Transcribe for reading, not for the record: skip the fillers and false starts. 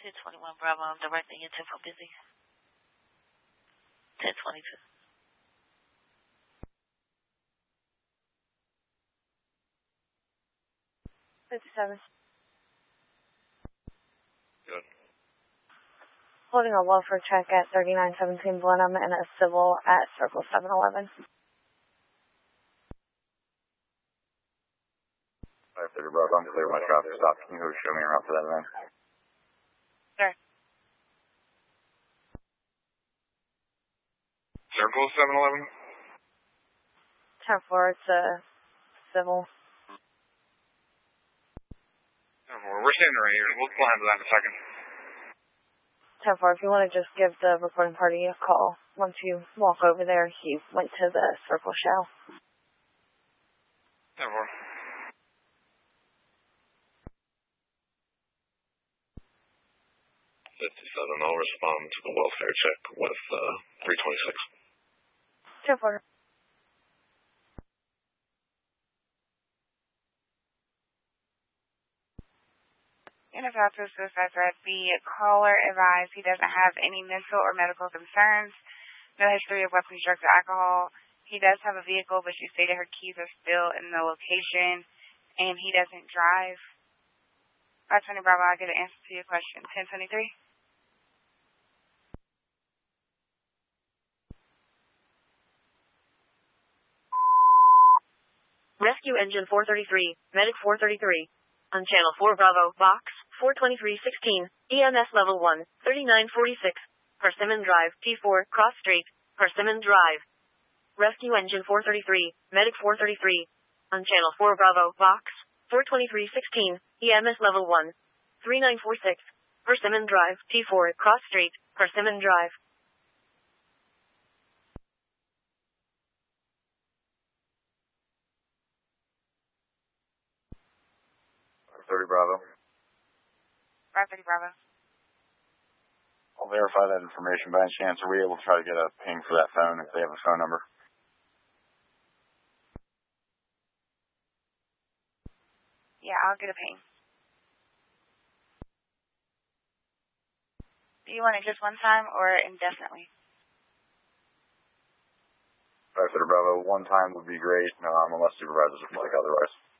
1021 Bravo, I'm directing you to busy. 1022. 57. Good. Holding a welfare check at 3917 Blenheim and a civil at Circle 711. 530 Bravo, I'm clear my traffic stop. Can you show me around for that event? Sure. Circle 711? 10-4, it's a civil. 10-4, we're standing right here. We'll handle that in a second. 10-4, if you want to just give the reporting party a call. Once you walk over there, he went to the Circle Shell. 10-4. 57, I'll respond to the welfare check with 326. 10-4. In a fact of suicide threat, the caller advised he doesn't have any mental or medical concerns, no history of weapons, drugs, or alcohol. He does have a vehicle, but she stated her keys are still in the location, and he doesn't drive. 520 Bravo, I'll get an answer to your question. 1023? Rescue Engine 433, Medic 433. On Channel 4 Bravo, Box 42316, EMS Level 1, 3946, Persimmon Drive, T4, Cross Street, Persimmon Drive. Rescue Engine 433, Medic 433. On Channel 4 Bravo, Box 42316, EMS Level 1, 3946, Persimmon Drive, T4, Cross Street, Persimmon Drive. 530 Bravo. 530 Bravo. I'll verify that information by any chance. Are we able to try to get a ping for that phone if they have a phone number? Yeah, I'll get a ping. Do you want it just one time or indefinitely? 530 Bravo, one time would be great, unless supervisors would like otherwise.